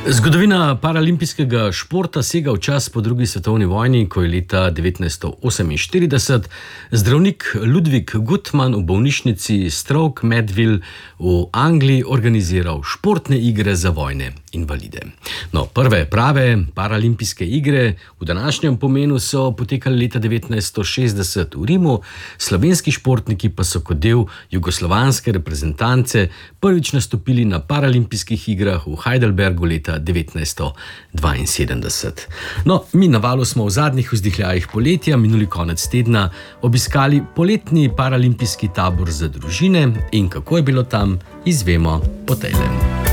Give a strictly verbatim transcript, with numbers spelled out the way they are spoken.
Zgodovina paralimpijskega športa sega v čas po drugi svetovni vojni, ko je leta devetnajststo oseminštirideset zdravnik Ludwig Guttmann v bolnišnici Stoke Medville v Angliji organiziral športne igre za vojne invalide. No, prve prave paralimpijske igre v današnjem pomenu so potekale leta devetnajststo šestdeset v Rimu, slovenski športniki pa so kot del jugoslovanske reprezentance prvič nastopili na paralimpijskih igrah v Heidelbergu leta devetnajststo dvainsedemdeset. No, mi na Valu smo v zadnjih vzdihljajih poletja minuli konec tedna obiskali poletni paralimpijski tabor za družine in kako je bilo tam, izvemo po tejle.